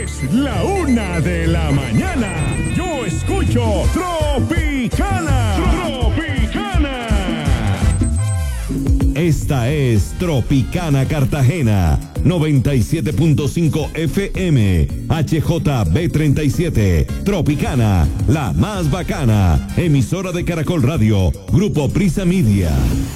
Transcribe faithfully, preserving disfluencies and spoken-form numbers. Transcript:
Es la una de la mañana. Yo escucho Tropicana. Tropicana. Esta es Tropicana Cartagena, noventa y siete punto cinco F M, H J B treinta y siete, Tropicana, la más bacana, emisora de Caracol Radio, Grupo Prisa Media.